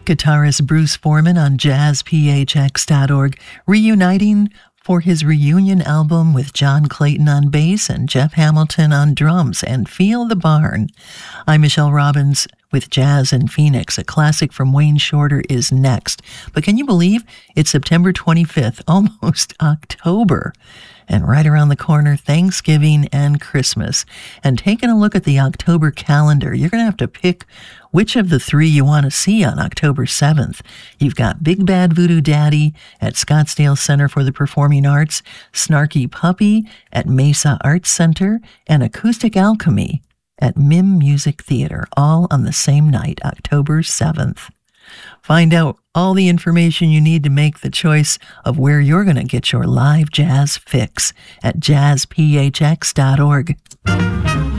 guitarist Bruce Forman on jazzphx.org, reuniting for his reunion album with John Clayton on bass and Jeff Hamilton on drums and Feel the Barn. I'm Michelle Robbins with Jazz in Phoenix. A classic from Wayne Shorter is next. But can you believe it's September 25th, almost October? And right around the corner, Thanksgiving and Christmas. And taking a look at the October calendar, you're going to have to pick which of the three you want to see on October 7th. You've got Big Bad Voodoo Daddy at Scottsdale Center for the Performing Arts, Snarky Puppy at Mesa Arts Center, and Acoustic Alchemy at MIM Music Theater, all on the same night, October 7th. Find out all the information you need to make the choice of where you're going to get your live jazz fix at jazzphx.org.